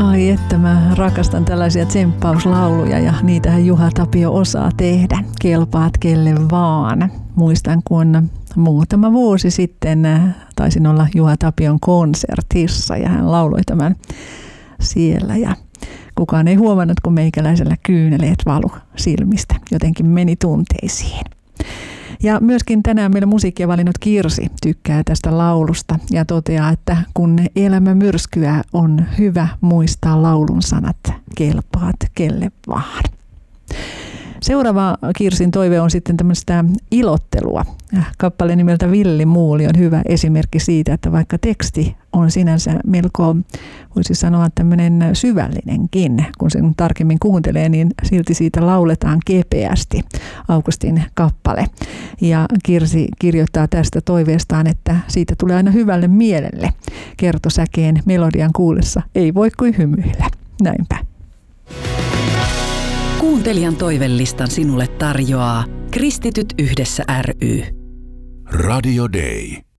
Ai että mä rakastan tällaisia tsemppauslauluja ja niitähän Juha Tapio osaa tehdä. Kelpaat kelle vaan. Muistan kun muutama vuosi sitten taisin olla Juha Tapion konsertissa ja hän lauloi tämän siellä ja kukaan ei huomannut, kun meikäläisellä kyyneleet valu silmistä. Jotenkin meni tunteisiin. Ja myöskin tänään meillä musiikkia valinnut Kirsi tykkää tästä laulusta ja toteaa, että kun elämä myrskyää, on hyvä muistaa laulun sanat. Kelpaat kelle vaan. Seuraava Kirsin toive on sitten tämmöistä ilottelua. Kappale nimeltä Villi Muuli on hyvä esimerkki siitä, että vaikka teksti on sinänsä melko, voisi sanoa tämmöinen syvällinenkin, kun sen tarkemmin kuuntelee, niin silti siitä lauletaan kepeästi. Augustin kappale. Ja Kirsi kirjoittaa tästä toiveestaan, että siitä tulee aina hyvälle mielelle. Kertosäkeen melodian kuullessa ei voi kuin hymyillä. Näinpä. Kuuntelijan toivelistan sinulle tarjoaa Kristityt yhdessä ry. Radio Day.